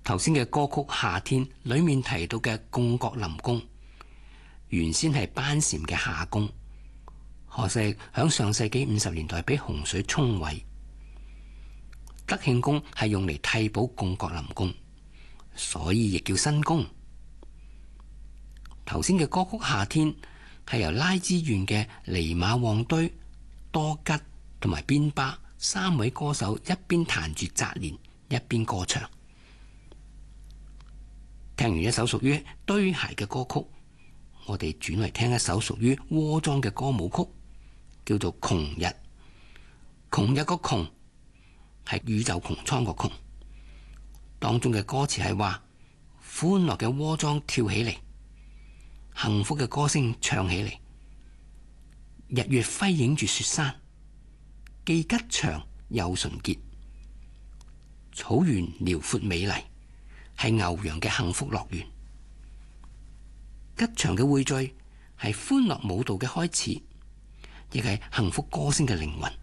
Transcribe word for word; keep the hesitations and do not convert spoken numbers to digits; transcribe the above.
頭先嘅歌曲《夏天》裏面提到嘅貢角林宮，原先係班禪嘅夏宮，可惜響上世紀五十年代俾洪水沖毀。德慶宮係用嚟替補貢角林宮，所以亦叫新宮。頭先嘅歌曲《夏天》係由拉資縣嘅尼瑪旺堆、多吉同埋邊巴三位歌手一邊彈住雜連一邊歌唱。聽完一首屬於堆鞋嘅歌曲，我哋轉嚟聽一首屬於窩莊嘅歌舞曲，叫做《窮日》。窮日個窮係宇宙穹蒼個窮，當中嘅歌詞係話：歡樂嘅窩莊跳起嚟，幸福嘅歌聲唱起嚟，日月輝映住雪山，既吉祥又純潔，草原遼闊美麗，係牛羊嘅幸福樂園。吉祥嘅匯聚係歡樂舞蹈嘅開始，亦係幸福歌聲嘅靈魂。